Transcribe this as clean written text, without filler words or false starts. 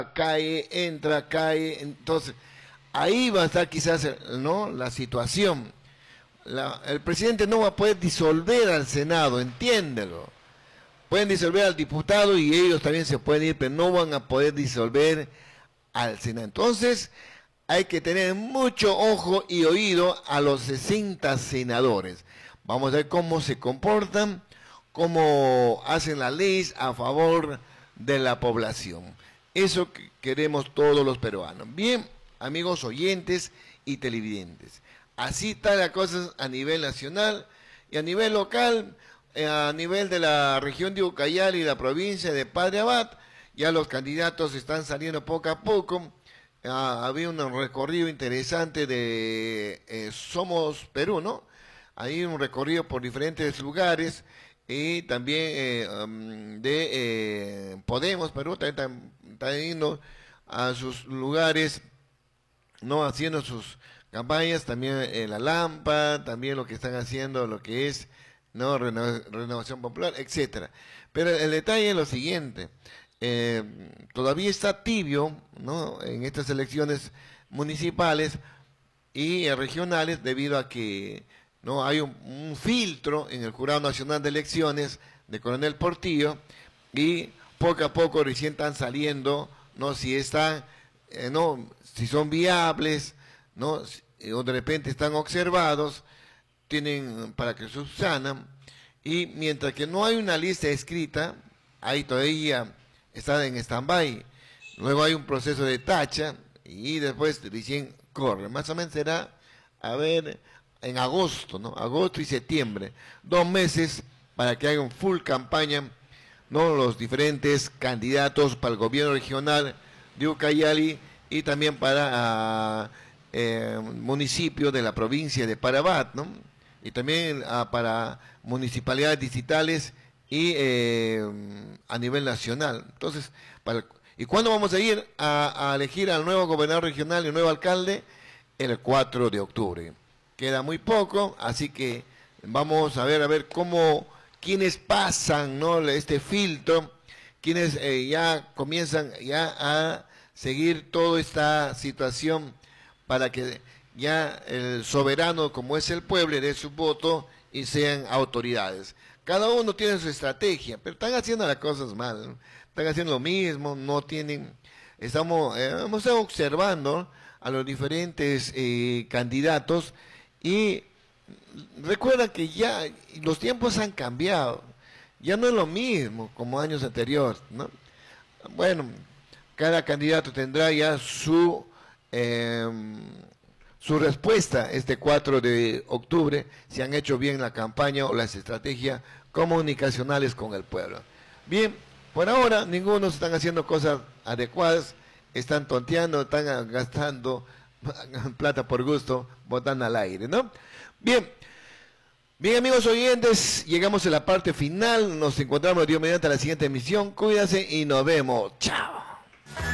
cae, entra, cae. Entonces, ahí va a estar quizás, ¿no?, la situación. El presidente no va a poder disolver al Senado, entiéndelo. Pueden disolver al diputado y ellos también se pueden ir, pero no van a poder disolver al Senado. Entonces, hay que tener mucho ojo y oído a los 60 senadores. Vamos a ver cómo se comportan, cómo hacen las leyes a favor de la población. Eso que queremos todos los peruanos. Bien, amigos oyentes y televidentes. Así está la cosa a nivel nacional y a nivel local, a nivel de la región de Ucayali y la provincia de Padre Abad. Ya los candidatos están saliendo poco a poco. Había un recorrido interesante de Somos Perú, ¿no? Hay un recorrido por diferentes lugares y también de Podemos Perú también está yendo a sus lugares, no, haciendo sus campañas, también la Lampa, también lo que están haciendo, lo que es, no, Renovación Popular, etcétera. Pero el detalle es lo siguiente. Todavía está tibio, ¿no?, en estas elecciones municipales y regionales, debido a que no hay un filtro en el Jurado Nacional de Elecciones de Coronel Portillo, y poco a poco recién están saliendo, no, si están, no, si son viables, no, o de repente están observados, tienen para que subsanan, y mientras que no hay una lista escrita, ahí todavía está en stand-by. Luego hay un proceso de tacha y después recién corre. Más o menos será, a ver, en agosto, ¿no? Agosto y septiembre. 2 meses para que hagan full campaña, ¿no?, los diferentes candidatos para el gobierno regional de Ucayali y también para municipios de la provincia de Parabat, ¿no? Y también para municipalidades distritales y a nivel nacional. Entonces, ¿y cuándo vamos a ir a elegir al nuevo gobernador regional y el nuevo alcalde? El 4 de octubre. Queda muy poco, así que vamos a ver cómo, quienes pasan, ¿no?, este filtro, quienes ya comienzan ya a seguir toda esta situación para que ya el soberano, como es el pueblo, dé su voto y sean autoridades. Cada uno tiene su estrategia, pero están haciendo las cosas mal, ¿no? Están haciendo lo mismo, no tienen, hemos estado observando a los diferentes candidatos y recuerda que ya los tiempos han cambiado, ya no es lo mismo como años anteriores, ¿no? Bueno, cada candidato tendrá ya su respuesta este 4 de octubre, si han hecho bien la campaña o las estrategias comunicacionales con el pueblo. Bien, por ahora ninguno están haciendo cosas adecuadas, están tonteando, están gastando plata por gusto, botando al aire, ¿no? Bien, bien, amigos oyentes, llegamos a la parte final, nos encontramos Dios mediante la siguiente emisión, cuídense y nos vemos, chao.